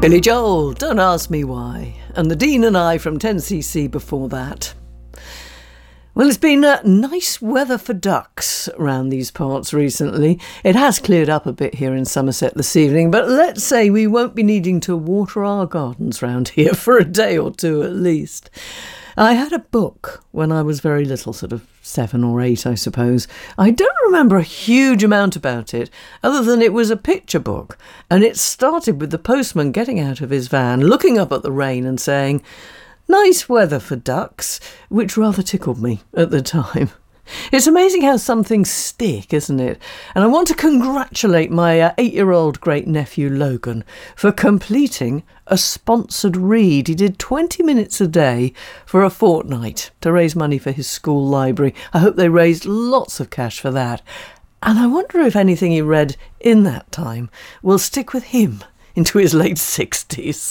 Billy Joel, Don't Ask Me Why, and the Dean and I from 10cc before that. Well, it's been nice weather for ducks around these parts recently. It has cleared up a bit here in Somerset this evening, but let's say we won't be needing to water our gardens round here for a day or two at least. I had a book when I was very little, sort of 7 or 8, I suppose. I don't remember a huge amount about it, other than it was a picture book, and it started with the postman getting out of his van, looking up at the rain and saying, "Nice weather for ducks," which rather tickled me at the time. It's amazing how some things stick, isn't it? And I want to congratulate my 8-year-old great-nephew Logan for completing a sponsored read. He did 20 minutes a day for a fortnight to raise money for his school library. I hope they raised lots of cash for that. And I wonder if anything he read in that time will stick with him into his late 60s.